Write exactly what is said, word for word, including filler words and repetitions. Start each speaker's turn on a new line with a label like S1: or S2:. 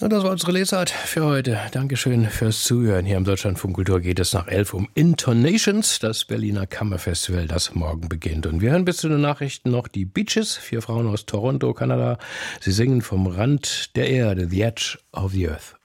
S1: Und das war unsere Lesart für heute. Dankeschön fürs Zuhören. Hier im Deutschlandfunk Kultur geht es nach elf um Intonations, das Berliner Kammerfestival, das morgen beginnt. Und wir hören bis zu den Nachrichten noch die Beaches, vier Frauen aus Toronto, Kanada. Sie singen vom Rand der Erde, The Edge of the Earth.